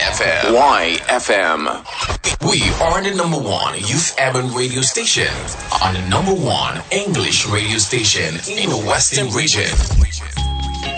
YFM. YFM. We are the number one youth urban radio station on the number one English radio station in the Western region.